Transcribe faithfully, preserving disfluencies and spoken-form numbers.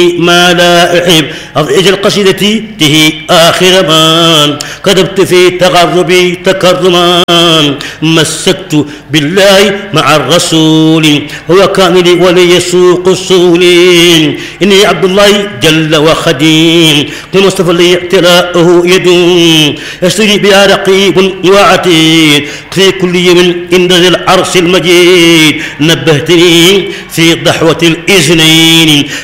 ما لا أحب أجل قصيدتي ته آخر ما كتبت في تغربي تكرما مسكت بالله مع الرسول هو كامل ولي سوق الصول إني عبد الله جل وخديم المصطفى اللي اعتلاؤه يدوم يسري بها رقيب وعتيد في كل يوم عند ذي العرش المجيد نبهتني في ضحوة الإذنين